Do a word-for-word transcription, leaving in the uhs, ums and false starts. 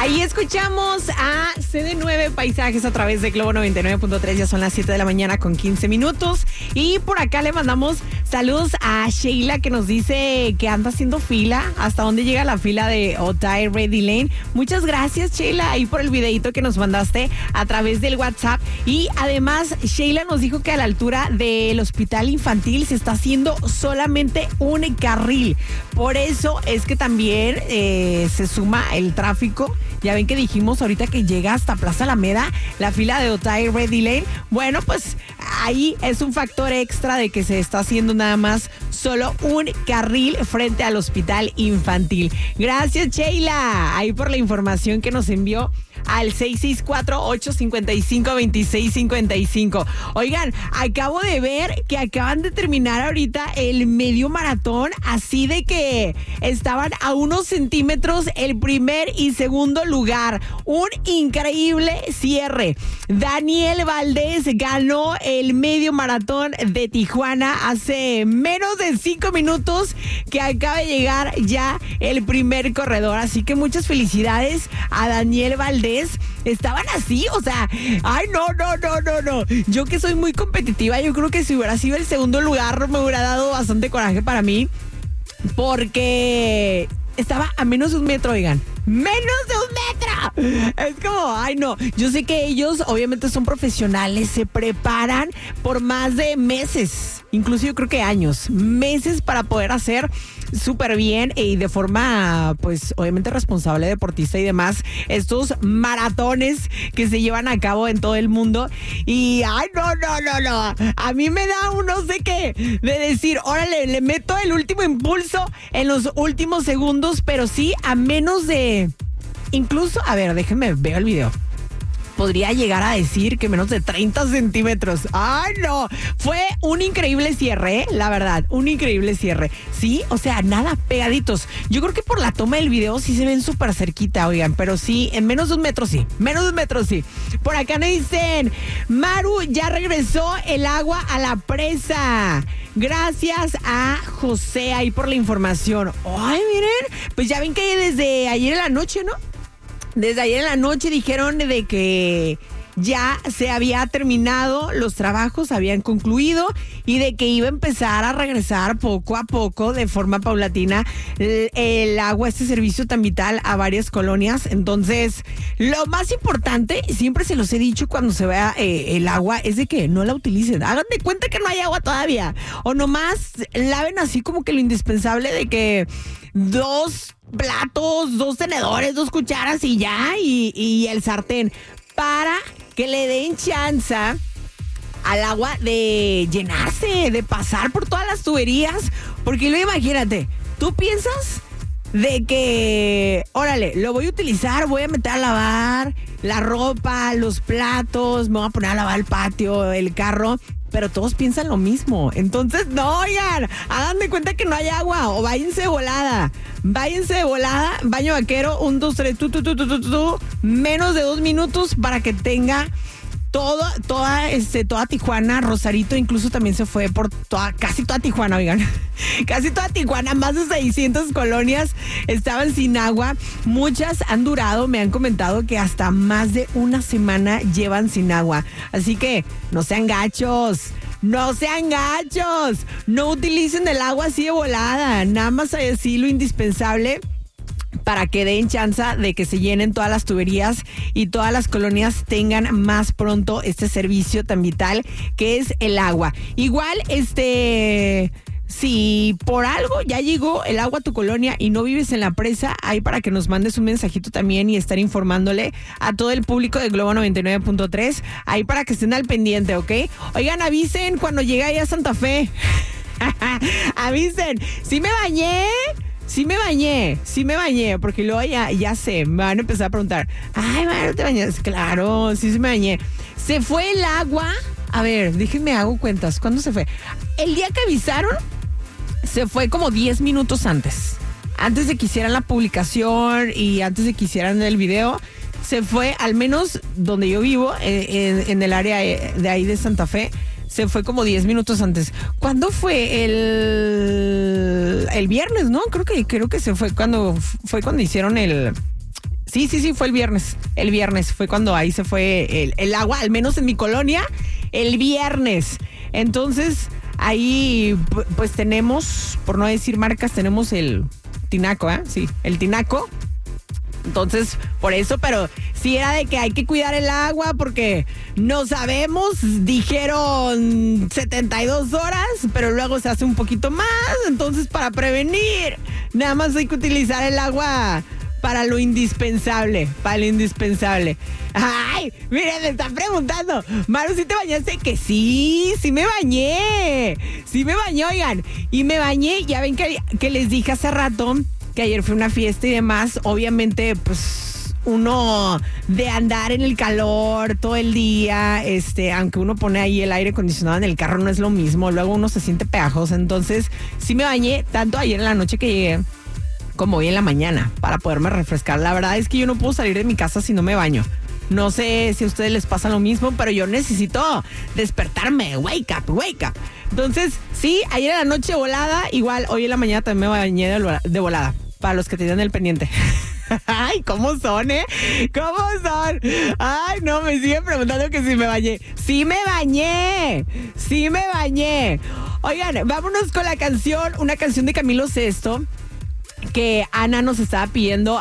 Ahí escuchamos a C D nueve Paisajes a través de Globo noventa y nueve punto tres. Ya son las siete de la mañana con quince minutos. Y por acá le mandamos saludos a Sheila, que nos dice que anda haciendo fila. ¿Hasta dónde llega la fila de Otay Ready Lane? Muchas gracias, Sheila, ahí por el videito que nos mandaste a través del WhatsApp. Y además, Sheila nos dijo que a la altura del hospital infantil se está haciendo solamente un carril. Por eso es que también eh, se suma el tráfico. Ya ven que dijimos ahorita que llega hasta Plaza Alameda la fila de Otay Ready Lane. Bueno, pues ahí es un factor extra de que se está haciendo nada más solo un carril frente al hospital infantil. Gracias, Sheila, ahí por la información que nos envió al seis seis cuatro, ocho cinco cinco, dos seis cinco cinco. Oigan, acabo de ver que acaban de terminar ahorita el medio maratón, así de que estaban a unos centímetros el primer y segundo lugar. Un increíble cierre. Daniel Valdés ganó el medio maratón de Tijuana hace menos de cinco minutos que acaba de llegar ya el primer corredor. Así que muchas felicidades a Daniel Valdés. Estaban así, o sea, ay, no, no, no, no, no. Yo que soy muy competitiva, yo creo que si hubiera sido el segundo lugar me hubiera dado bastante coraje para mí, porque estaba a menos de un metro, oigan. ¡Menos de un metro! Es como, ay, no. Yo sé que ellos obviamente son profesionales, se preparan por más de meses, incluso yo creo que años, meses para poder hacer súper bien y de forma, pues, obviamente responsable, deportista y demás, estos maratones que se llevan a cabo en todo el mundo. Y, ay, no, no, no, no. A mí me da un no sé qué de decir, órale, le meto el último impulso en los últimos segundos, pero sí a menos de... Incluso, a ver, déjenme, veo el video. Podría llegar a decir que menos de treinta centímetros. ¡Ay, no! Fue un increíble cierre, ¿eh? La verdad, un increíble cierre. Sí, o sea, nada pegaditos. Yo creo que por la toma del video sí se ven súper cerquita, oigan, pero sí, en menos de un metro sí. Menos de un metro sí. Por acá me dicen, Maru, ya regresó el agua a la presa. Gracias a José ahí por la información. Ay, miren, pues ya ven que desde ayer en la noche, ¿no? Desde ayer en la noche dijeron de que ya se había terminado, los trabajos habían concluido y de que iba a empezar a regresar poco a poco, de forma paulatina, el, el agua, este servicio tan vital a varias colonias. Entonces, lo más importante, siempre se los he dicho cuando se vea eh, el agua, es de que no la utilicen. Hagan de cuenta que no hay agua todavía. O nomás laven así como que lo indispensable de que dos platos, dos tenedores, dos cucharas y ya, y, y el sartén, para que le den chance al agua de llenarse, de pasar por todas las tuberías, porque luego imagínate, tú piensas de que, órale, lo voy a utilizar, voy a meter a lavar la ropa, los platos, me voy a poner a lavar el patio, el carro, pero todos piensan lo mismo. Entonces, no, oigan, hagan de cuenta que no hay agua o váyanse de volada. Váyanse de volada, baño vaquero, un, dos, tres, tu, tu, tu, tu, tu, tu, menos de dos minutos para que tenga todo, toda, este, toda Tijuana. Rosarito incluso también se fue por toda, casi toda Tijuana, oigan. Casi toda Tijuana, más de seiscientas colonias estaban sin agua. Muchas han durado, me han comentado que hasta más de una semana llevan sin agua. Así que no sean gachos, no sean gachos, no utilicen el agua así de volada, nada más así lo indispensable para que den chance de que se llenen todas las tuberías y todas las colonias tengan más pronto este servicio tan vital que es el agua. Igual, este... si por algo ya llegó el agua a tu colonia y no vives en la presa, ahí para que nos mandes un mensajito también y estar informándole a todo el público de Globo noventa y nueve punto tres, ahí para que estén al pendiente, ¿ok? Oigan, avisen cuando llegue ahí a Santa Fe. Avisen, sí me bañé, sí me bañé, sí me bañé, porque luego ya, ya sé, me van a empezar a preguntar, ay, ¿no te bañas? Claro, sí, sí me bañé. Se fue el agua, a ver, déjenme hago cuentas, ¿cuándo se fue? El día que avisaron, se fue como diez minutos antes. Antes de que hicieran la publicación y antes de que hicieran el video, se fue, al menos donde yo vivo, en, en, en el área de ahí de Santa Fe, se fue como diez minutos antes. ¿Cuándo fue? El, el viernes, ¿no? Creo que, creo que se fue cuando, fue cuando hicieron el... Sí, sí, sí, fue el viernes. El viernes fue cuando ahí se fue el, el agua, al menos en mi colonia, el viernes. Entonces, ahí pues tenemos, por no decir marcas, tenemos el tinaco, ¿eh? Sí, el tinaco. Entonces, por eso, pero sí era de que hay que cuidar el agua porque no sabemos, dijeron setenta y dos horas, pero luego se hace un poquito más, entonces para prevenir, nada más hay que utilizar el agua para lo indispensable, para lo indispensable. Ay, miren, me están preguntando, Maru, ¿sí te bañaste? Que sí, sí me bañé, sí me bañé, oigan, y me bañé, ya ven que, que les dije hace rato que ayer fue una fiesta y demás, obviamente, pues, uno de andar en el calor todo el día, este, aunque uno pone ahí el aire acondicionado en el carro, no es lo mismo, luego uno se siente pegajoso, entonces, sí me bañé tanto ayer en la noche que llegué, como hoy en la mañana, para poderme refrescar. La verdad es que yo no puedo salir de mi casa si no me baño. No sé si a ustedes les pasa lo mismo, pero yo necesito despertarme, wake up, wake up. Entonces, sí, ayer en la noche volada, igual hoy en la mañana también me bañé de, de volada, para los que tenían el pendiente. Ay, ¿cómo son, eh? ¿Cómo son? Ay, no, me siguen preguntando que si me bañé. ¡Sí me bañé! ¡Sí me bañé! Oigan, vámonos con la canción, una canción de Camilo Sesto, que Ana nos estaba pidiendo